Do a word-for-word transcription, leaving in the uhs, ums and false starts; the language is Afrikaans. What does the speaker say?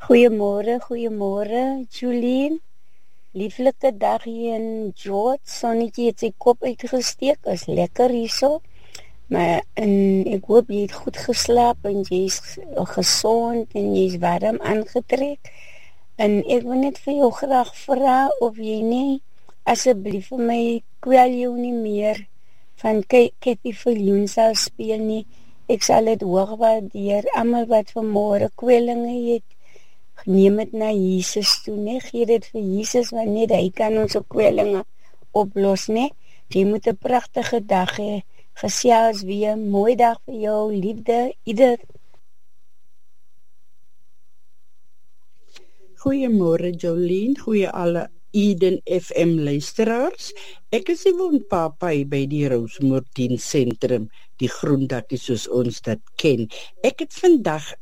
Goeiemôre, goeiemôre, Jolien. Lieflike dag hier in George. Sonnetjie het sy kop uitgesteek. Is lekker hierso. Maar en ek hoop jy het goed geslaap en jy is gesond en jy is warm aangetrek. En ek wil net vir jou graag vra of jy nie asseblief vir my kwel jou nie meer van Kathy Viljoen sal speel nie. Ek sal dit hoog waardeer. Almal wat vanmôre kwellinge het, neem het na Jesus toe, nee, gee dit vir Jesus, want net hy kan ons kwellinge oplos, nee. Jy moet 'n pragtige dag hê, gesels weer, mooi dag vir jou, liefde, ieder. Goeiemôre Jolien, goeie alle Eden F M luisteraars. Ek is die woonpapa by die Rosemoor Diensentrum, die groen dakkie soos ons dit ken. Ek het vandag